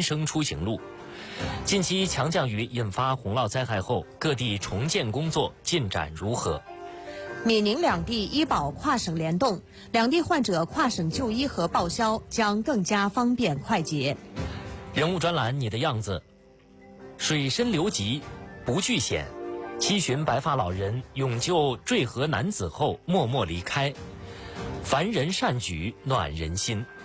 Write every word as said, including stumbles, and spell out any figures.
民生出行路。近期强降雨引发洪涝灾害后，各地重建工作进展如何？ 闽宁两地医保跨省联动，两地患者跨省就医和报销将更加方便快捷。 人物专栏你的样子，水深流急不惧险，七旬白发老人勇救坠河男子后默默离开，凡人善举暖人心。